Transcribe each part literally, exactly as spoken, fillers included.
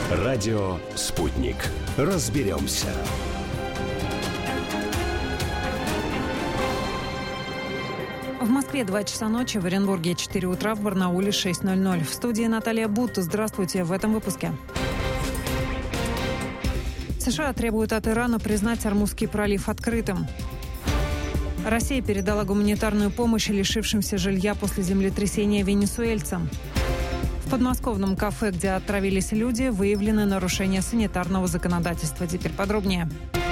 Радио «Спутник». Разберемся. В Москве два часа ночи, в Оренбурге четыре утра, в Барнауле шесть ноль ноль. В студии Наталья Бутта. Здравствуйте в этом выпуске. США требуют от Ирана признать Ормузский пролив открытым. Россия передала гуманитарную помощь лишившимся жилья после землетрясения венесуэльцам. В подмосковном кафе, где отравились люди, выявлены нарушения санитарного законодательства. Теперь подробнее.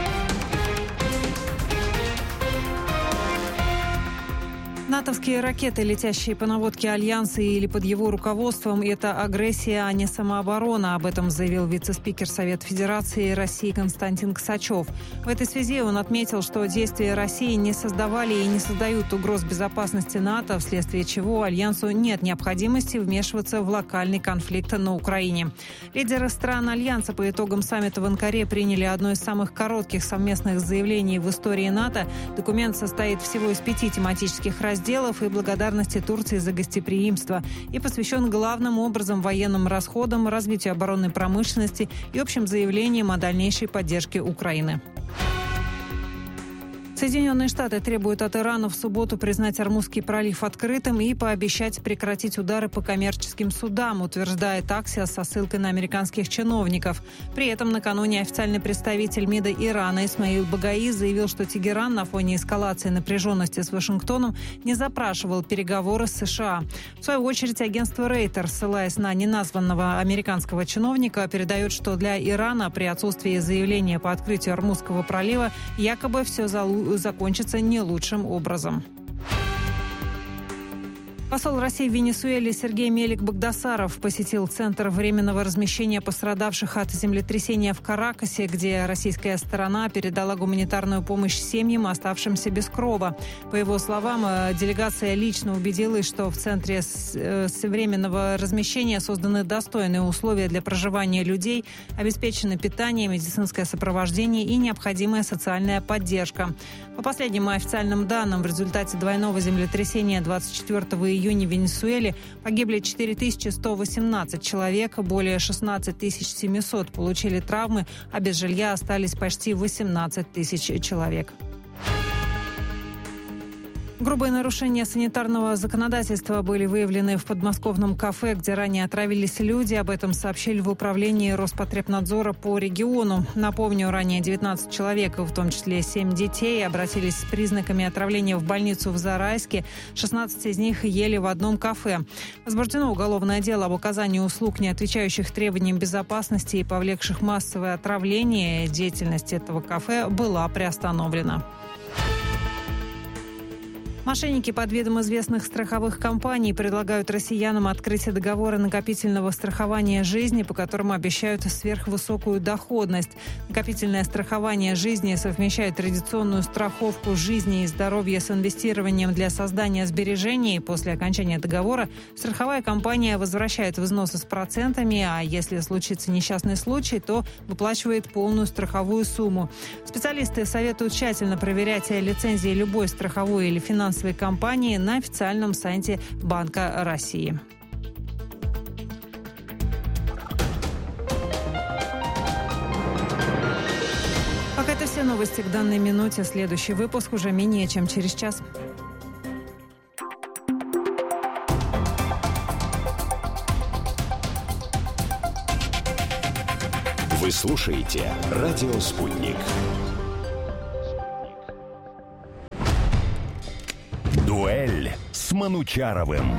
Натовские ракеты, летящие по наводке Альянса или под его руководством, это агрессия, а не самооборона. Об этом заявил вице-спикер Совета Федерации России Константин Косачев. В этой связи он отметил, что действия России не создавали и не создают угроз безопасности НАТО, вследствие чего Альянсу нет необходимости вмешиваться в локальный конфликт на Украине. Лидеры стран Альянса по итогам саммита в Анкаре приняли одно из самых коротких совместных заявлений в истории НАТО. Документ состоит всего из пяти тематических разделов и благодарности Турции за гостеприимство и посвящен главным образом военным расходам, развитию оборонной промышленности и общим заявлениям о дальнейшей поддержке Украины. Соединенные Штаты требуют от Ирана в субботу признать Ормузский пролив открытым и пообещать прекратить удары по коммерческим судам, утверждает Axios со ссылкой на американских чиновников. При этом накануне официальный представитель МИДа Ирана Исмаил Багаи заявил, что Тегеран на фоне эскалации напряженности с Вашингтоном не запрашивал переговоры с США. В свою очередь агентство Рейтер, ссылаясь на неназванного американского чиновника, передает, что для Ирана при отсутствии заявления по открытию Ормузского пролива якобы все залу закончится не лучшим образом. Посол России в Венесуэле Сергей Мелик-Багдасаров посетил Центр временного размещения пострадавших от землетрясения в Каракасе, где российская сторона передала гуманитарную помощь семьям, оставшимся без крова. По его словам, делегация лично убедилась, что в Центре временного размещения созданы достойные условия для проживания людей, обеспечено питание, медицинское сопровождение и необходимая социальная поддержка. По последним официальным данным, в результате двойного землетрясения двадцать четвёртого июня в Венесуэле погибли четыре тысячи сто восемнадцать человек, более шестнадцать тысяч семьсот получили травмы, а без жилья остались почти восемнадцать тысяч человек. Грубые нарушения санитарного законодательства были выявлены в подмосковном кафе, где ранее отравились люди. Об этом сообщили в управлении Роспотребнадзора по региону. Напомню, ранее девятнадцать человек, в том числе семь детей, обратились с признаками отравления в больницу в Зарайске. шестнадцать из них ели в одном кафе. Возбуждено уголовное дело об оказании услуг, не отвечающих требованиям безопасности и повлекших массовое отравление. Деятельность этого кафе была приостановлена. Мошенники под видом известных страховых компаний предлагают россиянам открыть договоры накопительного страхования жизни, по которым обещают сверхвысокую доходность. Накопительное страхование жизни совмещает традиционную страховку жизни и здоровья с инвестированием для создания сбережений. После окончания договора страховая компания возвращает взносы с процентами, а если случится несчастный случай, то выплачивает полную страховую сумму. Специалисты советуют тщательно проверять лицензии любой страховой или финансовой компании на официальном сайте Банка России. Пока это все новости к данной минуте. Следующий выпуск уже менее чем через час. Вы слушаете «Радио Спутник». Дуэль с Манучаровым.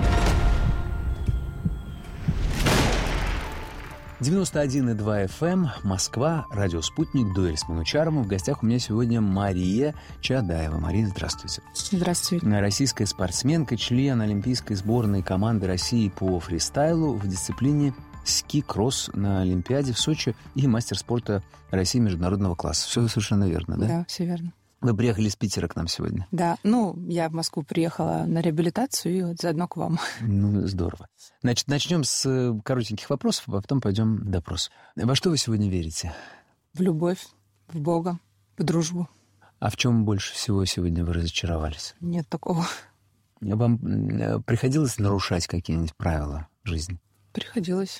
девяносто один и два эф эм, Москва, радио «Спутник», дуэль с Манучаровым. В гостях у меня сегодня Мария Чадаева. Мария, здравствуйте. Здравствуйте. Российская спортсменка, член олимпийской сборной команды России по фристайлу в дисциплине ски-кросс на Олимпиаде в Сочи и мастер спорта России международного класса. Все совершенно верно, да? Да, все верно. Вы приехали из Питера к нам сегодня? Да, ну, я в Москву приехала на реабилитацию и вот заодно к вам. Ну, здорово. Значит, начнем с коротеньких вопросов, а потом пойдем в допрос. Во что вы сегодня верите? В любовь, в Бога, в дружбу. А в чем больше всего сегодня вы разочаровались? Нет такого. Вам приходилось нарушать какие-нибудь правила жизни? Приходилось.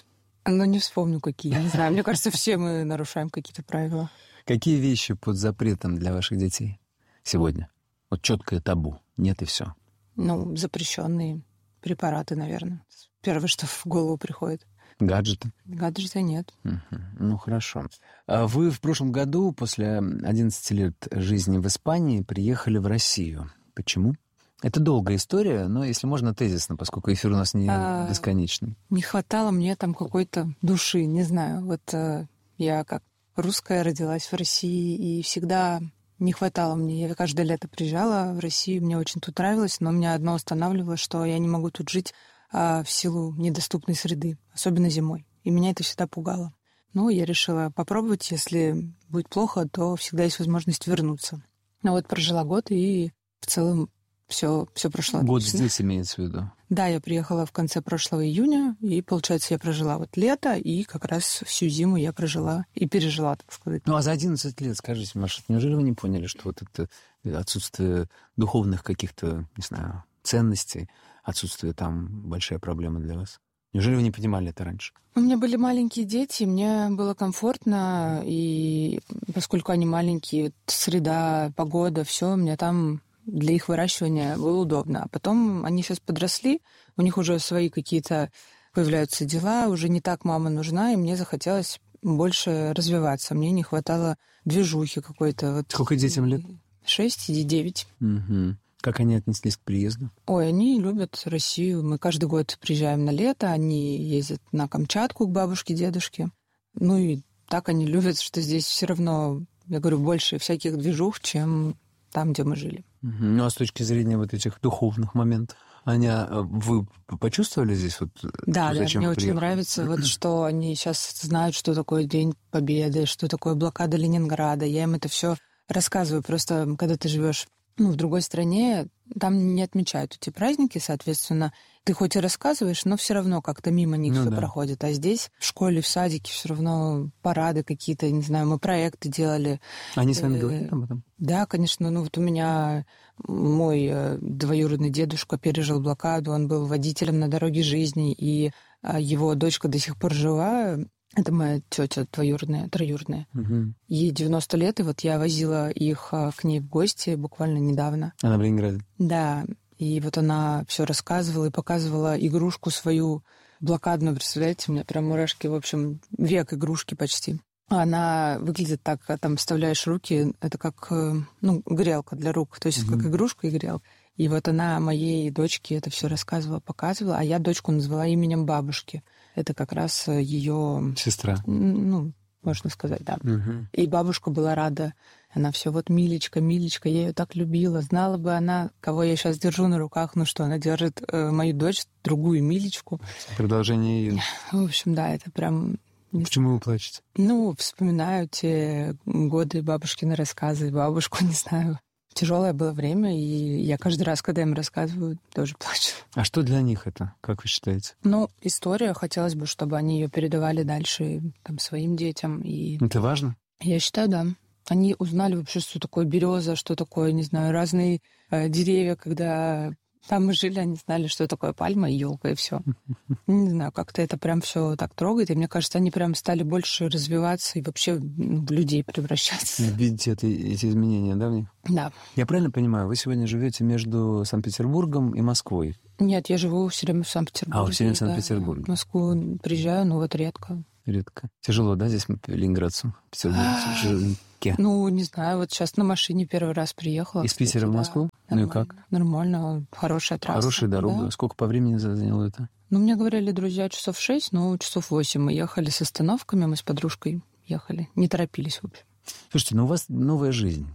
Ну, не вспомню, какие. Не знаю, мне кажется, все мы нарушаем какие-то правила. Какие вещи под запретом для ваших детей сегодня? Вот четкое табу. Нет и все. Ну, запрещенные препараты, наверное. Первое, что в голову приходит. Гаджеты? Гаджеты нет. Угу. Ну, хорошо. А вы в прошлом году, после одиннадцати лет жизни в Испании, приехали в Россию. Почему? Это долгая история, но, если можно, тезисно, поскольку эфир у нас не а, бесконечный. Не хватало мне там какой-то души, не знаю. Вот э, я как русская родилась в России, и всегда не хватало мне. Я каждое лето приезжала в Россию, мне очень тут нравилось, но меня одно останавливало, что я не могу тут жить а, в силу недоступной среды, особенно зимой. И меня это всегда пугало. Но я решила попробовать, если будет плохо, то всегда есть возможность вернуться. Ну вот прожила год, и в целом все, все прошло Год отлично. Здесь имеется в виду? Да, я приехала в конце прошлого июня, и, получается, я прожила вот лето, и как раз всю зиму я прожила и пережила, так сказать. Ну, а за одиннадцать лет, скажите, Маша, неужели вы не поняли, что вот это отсутствие духовных каких-то, не знаю, ценностей, отсутствие там большая проблема для вас? Неужели вы не понимали это раньше? У меня были маленькие дети, мне было комфортно, и поскольку они маленькие, среда, погода, все, мне там для их выращивания было удобно. А потом они сейчас подросли, у них уже свои какие-то появляются дела, уже не так мама нужна, и мне захотелось больше развиваться. Мне не хватало движухи какой-то. Вот. Сколько детям лет? Шесть и девять. Угу. Как они отнеслись к приезду? Ой, они любят Россию. Мы каждый год приезжаем на лето, они ездят на Камчатку к бабушке, дедушке. Ну и так они любят, что здесь все равно, я говорю, больше всяких движух, чем там, где мы жили. Угу. Ну а с точки зрения вот этих духовных моментов, Аня, вы почувствовали здесь вот? Да, да, мне приехали? очень нравится, вот, что они сейчас знают, что такое День Победы, что такое блокада Ленинграда. Я им это все рассказываю. Просто когда ты живешь ну, в другой стране, там не отмечают эти праздники, соответственно, ты хоть и рассказываешь, но все равно как-то мимо них ну, все да. проходит. А здесь в школе, в садике все равно парады какие-то, не знаю, мы проекты делали. Они с вами говорили об этом? Да, конечно. Ну вот у меня мой двоюродный дедушка пережил блокаду, он был водителем на дороге жизни, и его дочка до сих пор жива. Это моя тетя двоюродная, троюродная. Угу. Ей девяносто лет, и вот я возила их к ней в гости буквально недавно. Она в Ленинграде? Да. И вот она все рассказывала и показывала игрушку свою блокадную. Представляете, у меня прям мурашки, в общем, век игрушки почти. Она выглядит так, там вставляешь руки, это как, ну, грелка для рук, то есть угу. как игрушка и грелка. И вот она моей дочке это все рассказывала, показывала, а я дочку назвала именем бабушки. Это как раз ее... Сестра. Ну, можно сказать, да. Угу. И бабушка была рада. Она все вот милечка, милечка, я ее так любила. Знала бы она, кого я сейчас держу на руках, ну что, она держит э, мою дочь, другую милечку. Продолжение ее. В общем, да, это прям... Почему вы плачете? Ну, вспоминаю те годы бабушкины рассказы, бабушку, не знаю. Тяжелое было время, и я каждый раз, когда им рассказываю, тоже плачу. А что для них это, как вы считаете? Ну, история. Хотелось бы, чтобы они ее передавали дальше там, своим детям. И... Это важно? Я считаю, да. Они узнали вообще, что такое береза, что такое, не знаю, разные э, деревья, когда... Там мы жили, они знали, что такое пальма и елка, и все. Не знаю, как-то это прям все так трогает. И мне кажется, они прям стали больше развиваться и вообще в людей превращаться. Видите это, эти изменения, да, в них? Да. Я правильно понимаю, вы сегодня живете между Санкт-Петербургом и Москвой? Нет, я живу все время в Санкт-Петербурге. А, вы все время в Санкт-Петербурге. Да. В Москву приезжаю, но вот редко. Редко. Тяжело, да, здесь ленинградцу, Петербургу? Ну, не знаю, вот сейчас на машине первый раз приехала. Из кстати, Питера в Москву? Да, ну и как? Нормально, хорошая трасса. Хорошая дорога. Да. Сколько по времени заняло это? Ну, мне говорили друзья часов шесть, но часов восемь. Мы ехали с остановками, мы с подружкой ехали. Не торопились, в общем. Слушайте, ну у вас новая жизнь.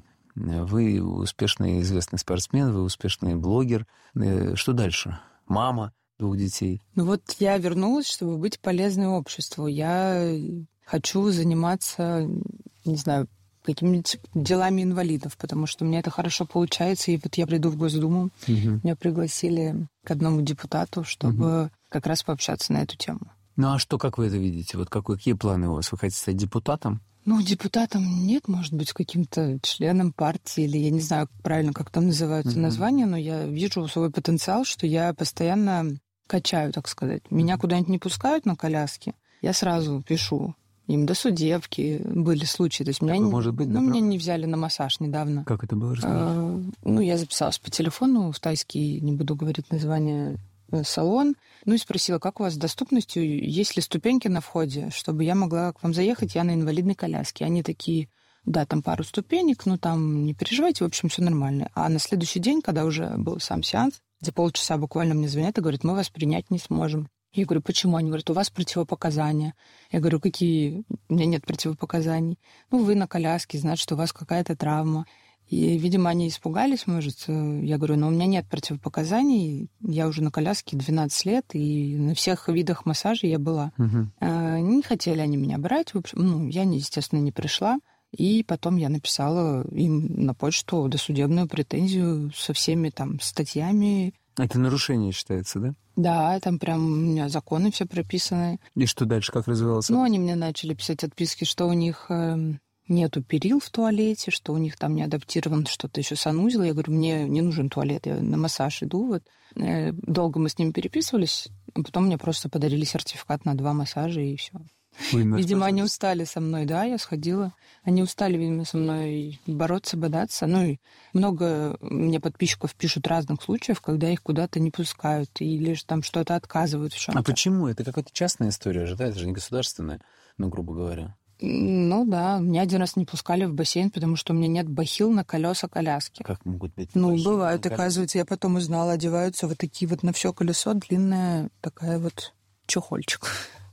Вы успешный известный спортсмен, вы успешный блогер. Что дальше? Мама двух детей. Ну вот я вернулась, чтобы быть полезной обществу. Я хочу заниматься, не знаю, какими-то делами инвалидов, потому что у меня это хорошо получается. И вот я приду в Госдуму, угу. меня пригласили к одному депутату, чтобы угу. как раз пообщаться на эту тему. Ну а что, как вы это видите? Вот какой, какие планы у вас? Вы хотите стать депутатом? Ну, депутатом нет, может быть, каким-то членом партии, или я не знаю правильно, как там называются угу. названия, но я вижу свой потенциал, что я постоянно качаю, так сказать. Меня куда-нибудь не пускают на коляске, я сразу пишу им досудебки, были случаи. То есть меня, может быть, ну, да, меня не взяли на массаж недавно. Как это было? А, ну, я записалась по телефону в тайский, не буду говорить название, салон, ну и спросила, как у вас с доступностью, есть ли ступеньки на входе, чтобы я могла к вам заехать, я на инвалидной коляске. Они такие, да, там пару ступенек, ну там не переживайте, в общем, все нормально. А на следующий день, когда уже был сам сеанс, за полчаса буквально мне звонят и говорят, мы вас принять не сможем. Я говорю, почему? Они говорят, у вас противопоказания. Я говорю, какие? У меня нет противопоказаний. Ну, вы на коляске, значит, что у вас какая-то травма. И, видимо, они испугались, может. Я говорю, но у меня нет противопоказаний. Я уже на коляске двенадцать лет, и на всех видах массажа я была. Угу. Не хотели они меня брать. В общем, ну, я, естественно, не пришла. И потом я написала им на почту досудебную претензию со всеми там статьями. Это нарушение считается, да? Да, там прям у меня законы все прописаны. И что дальше, как развивался? Ну, они мне начали писать отписки, что у них э, нету перил в туалете, что у них там не адаптировано что-то еще санузел. Я говорю, мне не нужен туалет, я на массаж иду. Вот. Э, долго мы с ними переписывались, а потом мне просто подарили сертификат на два массажа, и все. Видимо, они устали со мной, да, я сходила. Они устали, видимо, со мной бороться, бодаться. Ну и много мне подписчиков пишут разных случаев, когда их куда-то не пускают или же там что-то отказывают в чем-то. А почему? Это какая-то частная история же, да? Это же не государственная, ну, грубо говоря. Ну да, меня один раз не пускали в бассейн, потому что у меня нет бахил на колеса коляски. Как могут быть? Ну, бывают, оказывается, я потом узнала, одеваются вот такие вот на все колесо, длинная такая вот чехольчик.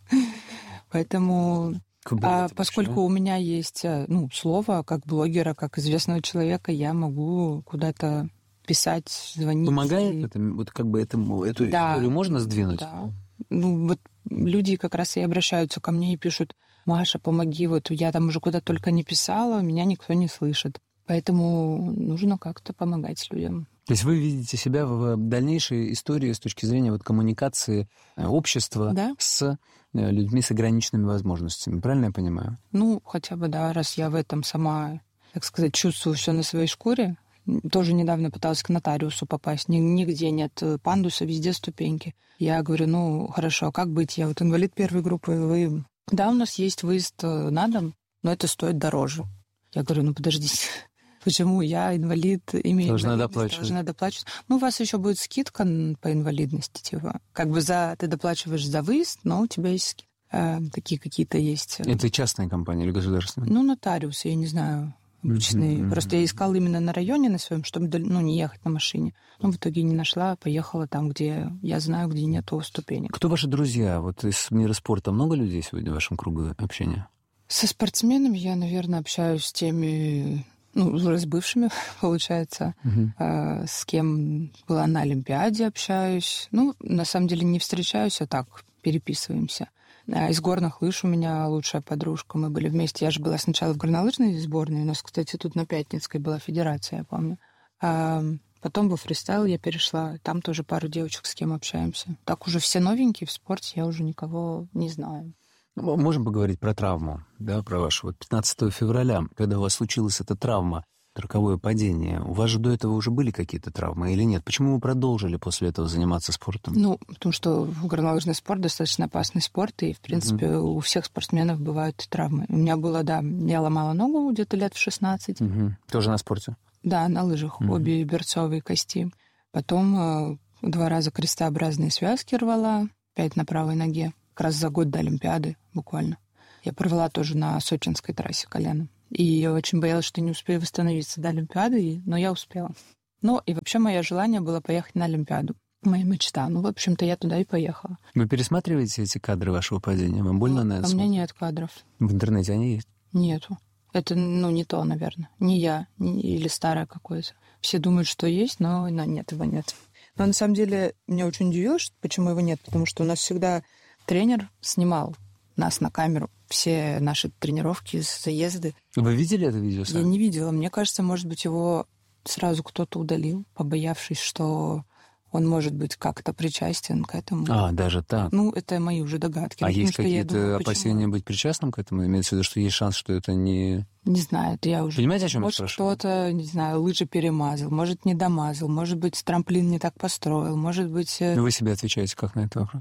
Поэтому, а поскольку у меня есть, ну, слово как блогера, как известного человека, я могу куда-то писать, звонить. Помогает и... это? Вот как бы этому, эту да. историю можно сдвинуть? Да. Ну, вот люди как раз и обращаются ко мне и пишут, Маша, помоги, вот я там уже куда только не писала, меня никто не слышит. Поэтому нужно как-то помогать людям. То есть вы видите себя в дальнейшей истории с точки зрения вот коммуникации общества, да, с людьми с ограниченными возможностями. Правильно я понимаю? Ну, хотя бы, да, раз я в этом сама, так сказать, чувствую все на своей шкуре. Тоже недавно пыталась к нотариусу попасть. Нигде нет пандуса, везде ступеньки. Я говорю, ну, хорошо, а как быть? Я вот инвалид первой группы. Вы... Да, у нас есть выезд на дом, но это стоит дороже. Я говорю, ну, подождите. Почему я инвалид, имею должна инвалидность, доплачивать. должна доплачивать. Ну, у вас еще будет скидка по инвалидности, типа. Как бы за ты доплачиваешь за выезд, но у тебя есть скидка. Э, такие какие-то есть. Это частная компания или государственная? Ну, нотариусы, я не знаю, обычные. Mm-hmm. Просто я искала именно на районе на своем, чтобы, ну, не ехать на машине. Но в итоге не нашла, поехала там, где я знаю, где нету ступенек. Кто ваши друзья? Вот из мира спорта много людей сегодня в вашем кругу общения? Со спортсменами я, наверное, общаюсь с теми... Ну, уже с бывшими, получается, uh-huh. э, с кем была на Олимпиаде, общаюсь. Ну, на самом деле не встречаюсь, а так переписываемся. А из горных лыж у меня лучшая подружка. Мы были вместе. Я же была сначала в горнолыжной сборной. У нас, кстати, тут на Пятницкой была федерация, я помню. А потом во фристайл я перешла. Там тоже пару девочек, с кем общаемся. Так уже все новенькие в спорте, я уже никого не знаю. Можем поговорить про травму, да, про вашу. Вот пятнадцатого февраля, когда у вас случилась эта травма, роковое падение, у вас же до этого уже были какие-то травмы или нет? Почему вы продолжили после этого заниматься спортом? Ну, потому что горнолыжный спорт достаточно опасный спорт, и, в принципе, mm-hmm. у всех спортсменов бывают травмы. У меня было, да, я ломала ногу где-то лет в шестнадцать. Mm-hmm. Тоже на спорте? Да, на лыжах, mm-hmm. обе берцовые кости. Потом э, два раза крестообразные связки рвала, пять на правой ноге. Как раз за год до Олимпиады буквально. Я порвала тоже на сочинской трассе колено. И я очень боялась, что не успею восстановиться до Олимпиады, но я успела. Ну, и вообще мое желание было поехать на Олимпиаду. Моя мечта. Ну, в общем-то, я туда и поехала. Вы пересматриваете эти кадры вашего падения? Вам больно на это? У меня нет кадров. В интернете они есть? Нету. Это, ну, не то, наверное. Не я, не, или старое какое-то. Все думают, что есть, но нет, его нет. Но на самом деле меня очень удивило, что, почему его нет. Потому что у нас всегда... Тренер снимал нас на камеру, все наши тренировки, заезды. Вы видели это видео сами? Я не видела. Мне кажется, может быть, его сразу кто-то удалил, побоявшись, что он может быть как-то причастен к этому. А, даже так? Ну, это мои уже догадки. А есть какие-то думаю, опасения почему? Быть причастным к этому? Имеется в виду, что есть шанс, что это не... Не знаю, это я уже... Понимаете, о чем может, я спрашиваю? Может, кто-то, не знаю, лыжи перемазал, может, не домазал, может быть, трамплин не так построил, может быть... Ну, вы себе отвечаете как на этот вопрос?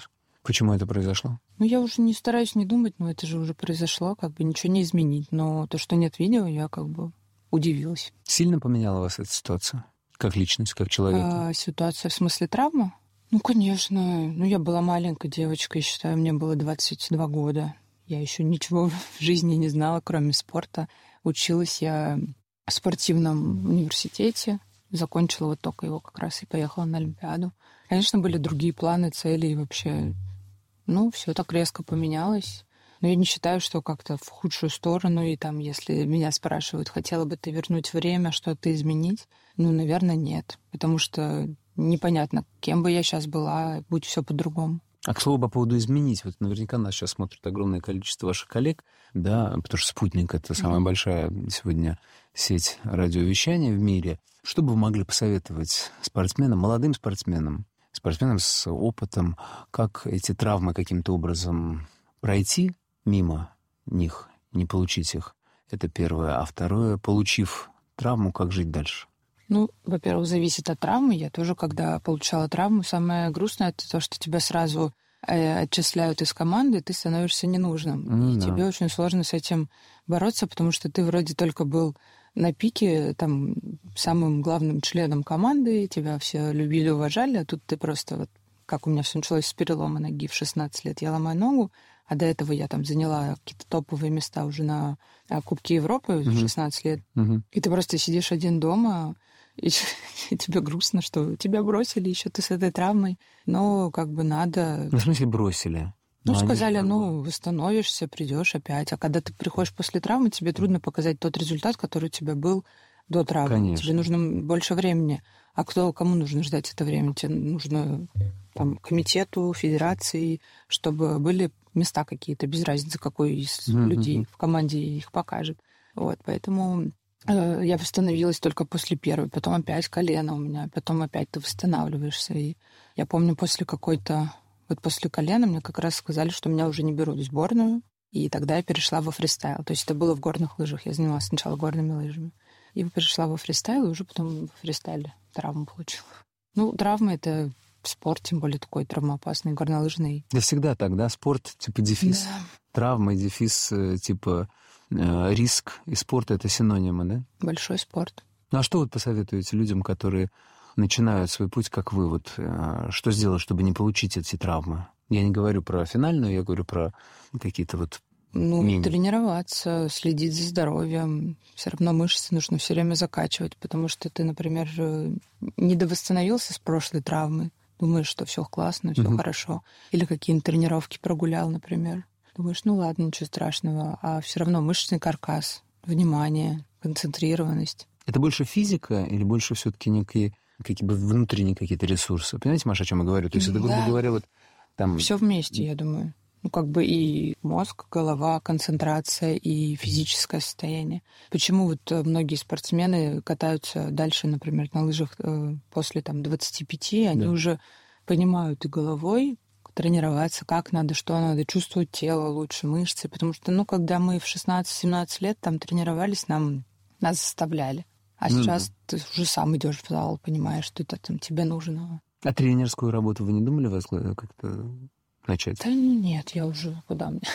Почему это произошло? Ну, я уже не стараюсь не думать, но это же уже произошло, как бы ничего не изменить. Но то, что нет видео, я как бы удивилась. Сильно поменяла вас эта ситуация? Как личность, как человек? А, ситуация в смысле травмы? Ну, конечно. Ну, я была маленькой девочкой, считаю, мне было двадцать два года. Я еще ничего в жизни не знала, кроме спорта. Училась я в спортивном университете. Закончила вот только его как раз и поехала на Олимпиаду. Конечно, были другие планы, цели и вообще... Ну, все так резко поменялось. Но я не считаю, что как-то в худшую сторону. И там, если меня спрашивают, хотела бы ты вернуть время, что-то изменить? Ну, наверное, нет. Потому что непонятно, кем бы я сейчас была, будь все по-другому. А к слову, по поводу изменить. Вот наверняка нас сейчас смотрит огромное количество ваших коллег, да, потому что «Спутник» — это самая большая сегодня сеть радиовещания в мире. Что бы вы могли посоветовать спортсменам, молодым спортсменам, спортсменам с опытом, как эти травмы каким-то образом пройти мимо них, не получить их? Это первое. А второе, получив травму, как жить дальше? Ну, во-первых, зависит от травмы. Я тоже, когда получала травму, самое грустное — это то, что тебя сразу э, отчисляют из команды, и ты становишься ненужным. Mm, и да. Тебе очень сложно с этим бороться, потому что ты вроде только был на пике, там, самым главным членом команды, тебя все любили, уважали, а тут ты просто, вот, как у меня все началось с перелома ноги в шестнадцать лет, я ломаю ногу, а до этого я там заняла какие-то топовые места уже на Кубке Европы в mm-hmm. шестнадцать лет, mm-hmm. и ты просто сидишь один дома, и, и тебе грустно, что тебя бросили, еще ты с этой травмой, но как бы надо... Ну, в смысле бросили? Ну, ну сказали, ну, восстановишься, придешь опять. А когда ты приходишь после травмы, тебе трудно показать тот результат, который у тебя был до травмы. Конечно. Тебе нужно больше времени. А кто, кому нужно ждать это время? Тебе нужно там, комитету, федерации, чтобы были места какие-то, без разницы, какой из mm-hmm. людей в команде их покажет. Вот, поэтому э, я восстановилась только после первой, потом опять колено у меня, потом опять ты восстанавливаешься. И я помню, после какой-то... Вот после колена мне как раз сказали, что меня уже не берут в сборную, и тогда я перешла во фристайл. То есть это было в горных лыжах. Я занималась сначала горными лыжами. И перешла во фристайл, и уже потом в фристайле травму получила. Ну, травма — это спорт, тем более такой травмоопасный, горнолыжный. Да всегда так, да? Спорт, типа дефис. Да. Травма, дефис, типа э, риск и спорт — это синонимы, да? Большой спорт. Ну, а что вы посоветуете людям, которые... начинают свой путь, как вы. Вот, что сделать, чтобы не получить эти травмы? Я не говорю про финальную, я говорю про какие-то вот... Ну, мини. Тренироваться, следить за здоровьем. Все равно мышцы нужно все время закачивать, потому что ты, например, недовосстановился с прошлой травмы, думаешь, что все классно, все угу. хорошо. Или какие-нибудь тренировки прогулял, например. Думаешь, ну ладно, ничего страшного. А все равно мышечный каркас, внимание, концентрированность. Это больше физика или больше все-таки некие... какие бы внутренние какие-то ресурсы. Понимаете, Маша, о чем я говорю? То есть это, грубо да. говоря, вот там... Все вместе, я думаю. Ну, как бы и мозг, голова, концентрация и физическое состояние. Почему вот многие спортсмены катаются дальше, например, на лыжах после там двадцати пяти, они да. уже понимают и головой тренироваться, как надо, что надо, чувствовать тело лучше, мышцы. Потому что, ну, когда мы в шестнадцать-семнадцать лет там тренировались, нам, нас заставляли. А ну, сейчас да. ты уже сам идешь в зал, понимаешь, что это там тебе нужно. А тренерскую работу вы не думали как-то начать? Да нет, я уже куда мне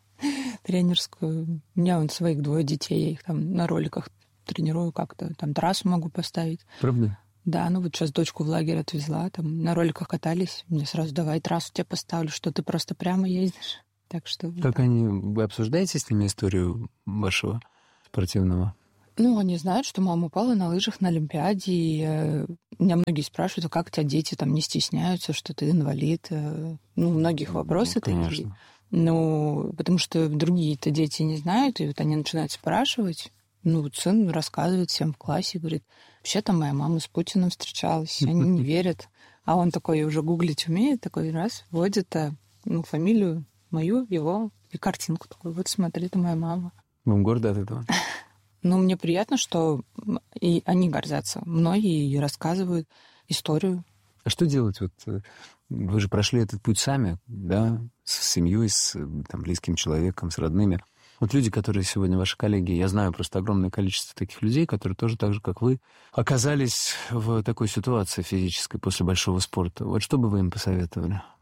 тренерскую. У меня вон своих двое детей, я их там на роликах тренирую как-то, там трассу могу поставить. Правда? Да, ну вот сейчас дочку в лагерь отвезла, там на роликах катались, мне сразу давай трассу тебе поставлю, что ты просто прямо ездишь. Так что... Как да. они... Вы обсуждаете с ними историю вашего спортивного? Ну, они знают, что мама упала на лыжах на Олимпиаде, и э, меня многие спрашивают, а как у тебя дети там не стесняются, что ты инвалид? Э, ну, у многих вопросы ну, такие. Ну, потому что другие-то дети не знают, и вот они начинают спрашивать. Ну, вот сын рассказывает всем в классе, говорит, вообще-то моя мама с Путиным встречалась, они не верят. А он такой уже гуглить умеет, такой раз вводит ну, фамилию мою, его, и картинку такой, вот смотри, это моя мама. Вам гордо от этого? Ну, мне приятно, что и они гордятся мной и рассказывают историю. А что делать? Вот вы же прошли этот путь сами, да, с семьей, с там, близким человеком, с родными. Вот люди, которые сегодня ваши коллеги, я знаю просто огромное количество таких людей, которые тоже так же, как вы, оказались в такой ситуации физической после большого спорта. Вот что бы вы им посоветовали?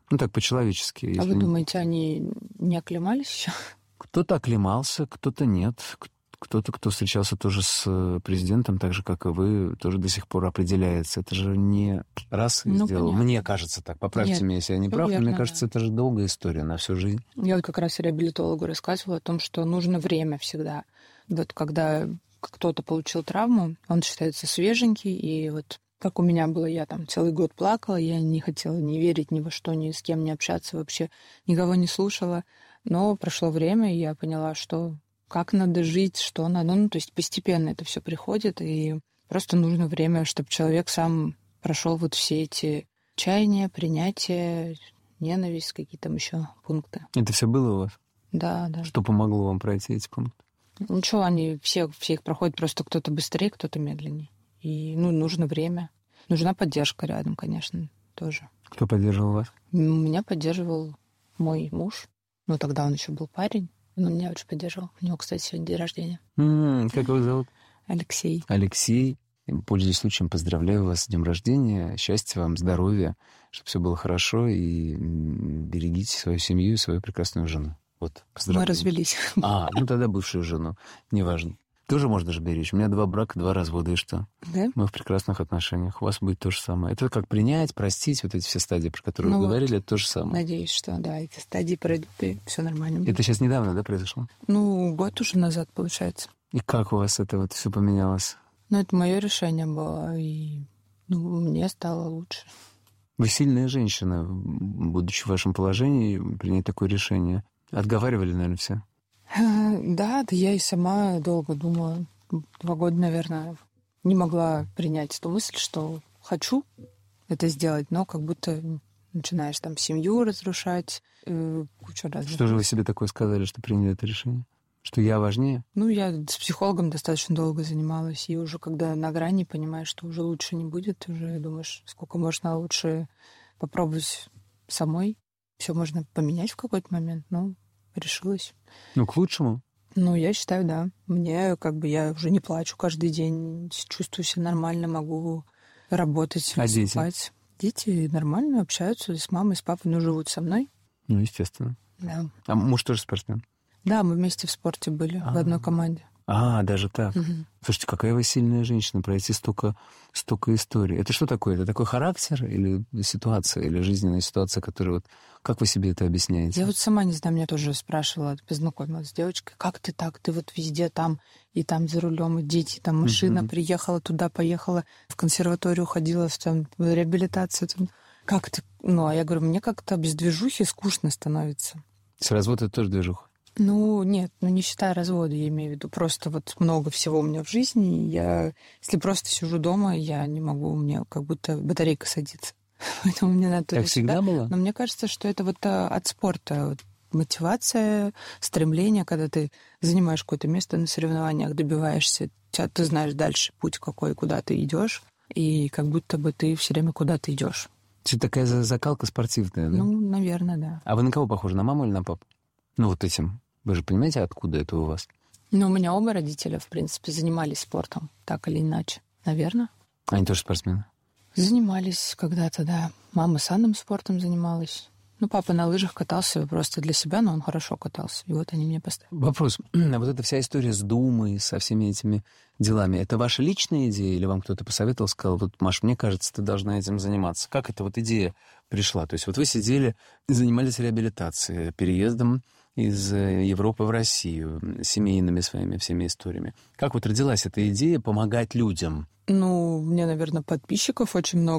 Ну, так, по-человечески. А вы не... думаете, они не оклемались еще? Кто-то оклемался, кто-то нет. Кто-то, кто встречался тоже с президентом, так же, как и вы, тоже до сих пор определяется. Это же не раз и ну, сделал. Понятно. Мне кажется так. Поправьте Нет, меня, если я не прав, верно, но мне кажется, да. это же долгая история на всю жизнь. Я вот как раз реабилитологу рассказывала о том, что нужно время всегда. Вот когда кто-то получил травму, он считается свеженький, и вот как у меня было, я там целый год плакала, я не хотела ни верить ни во что, ни с кем не общаться вообще, никого не слушала. Но прошло время, и я поняла, что как надо жить, что надо. Ну, то есть постепенно это все приходит, и просто нужно время, чтобы человек сам прошел вот все эти чаяния, принятия, ненависть, какие там еще пункты. Это все было у вас? Да, да. Что помогло вам пройти эти пункты? Ничего, они все, все их проходят, просто кто-то быстрее, кто-то медленнее. И, ну, нужно время. Нужна поддержка рядом, конечно, тоже. Кто поддерживал вас? Меня поддерживал мой муж. Ну, тогда он еще был парень. Он меня очень поддерживал. У него, кстати, сегодня день рождения. М-м, как его зовут? Алексей. Алексей. Пользуясь случаем, поздравляю вас с днем рождения. Счастья вам, здоровья, чтобы все было хорошо. И берегите свою семью и свою прекрасную жену. Вот, Мы развелись. А, ну тогда бывшую жену. Неважно. Тоже можно же беречь. У меня два брака, два развода, и что? Да? Мы в прекрасных отношениях. У вас будет то же самое. Это как принять, простить, вот эти все стадии, про которые ну, вы говорили, это то же самое. Надеюсь, что да, эти стадии пройдут, и все нормально будет. Это сейчас недавно, да, произошло? Ну, год уже назад, получается. И как у вас это вот все поменялось? Ну, это мое решение было, и ну, мне стало лучше. Вы сильная женщина, будучи в вашем положении, принять такое решение. Отговаривали, наверное, все? Да, да, я и сама долго думала, два года, наверное, не могла принять ту мысль, что хочу это сделать, но как будто начинаешь там семью разрушать, э, кучу разных. Что же вы себе такое сказали, что приняли это решение? Что я важнее? Ну, я с психологом достаточно долго занималась, и уже когда на грани понимаешь, что уже лучше не будет, уже думаешь, сколько можно лучше попробовать самой. Все можно поменять в какой-то момент, но решилась. Ну, к лучшему? Ну, я считаю, да. Мне как бы я уже не плачу каждый день, чувствую себя нормально, могу работать, а выступать. Дети? Дети нормально общаются с мамой, с папой, но живут со мной. Ну, естественно. Да. А муж тоже спортсмен? Да, мы вместе в спорте были, А-а-а. в одной команде. А, даже так. Угу. Слушайте, какая вы сильная женщина, пройти столько, столько историй. Это что такое? Это такой характер или ситуация, или жизненная ситуация, которая вот... Как вы себе это объясняете? Я вот сама не знаю, меня тоже спрашивала, познакомилась с девочкой, как ты так? Ты вот везде там, и там за рулем, и дети, там машина, угу. приехала туда, поехала, в консерваторию ходила, в, там, в реабилитацию. Там. Как ты? Ну, а я говорю, мне как-то без движухи скучно становится. С развод это тоже движуха? Ну, нет, ну не считая развода, я имею в виду. Просто вот много всего у меня в жизни. Я, если просто сижу дома, я не могу, у меня как будто батарейка садится. Поэтому мне надо так всегда было? Но мне кажется, что это вот от спорта. Вот мотивация, стремление, когда ты занимаешь какое-то место на соревнованиях, добиваешься, ты знаешь дальше путь какой, куда ты идешь, и как будто бы ты все время куда-то идешь. Это такая закалка спортивная, да? Ну, наверное, да. А вы на кого похожи, на маму или на папу? Ну, вот этим. Вы же понимаете, откуда это у вас? Ну, у меня оба родителя, в принципе, занимались спортом, так или иначе. Наверное. Они тоже спортсмены? Занимались когда-то, да. Мама санным спортом занималась. Ну, папа на лыжах катался просто для себя, но он хорошо катался. И вот они мне поставили. Вопрос. А вот эта вся история с Думой, со всеми этими делами, это ваша личная идея? Или вам кто-то посоветовал, сказал, вот, Маш, мне кажется, ты должна этим заниматься? Как эта вот идея пришла? То есть вот вы сидели, занимались реабилитацией, переездом из Европы в Россию, семейными своими всеми историями. Как вот родилась эта идея помогать людям? Ну, мне, наверное, подписчиков очень много.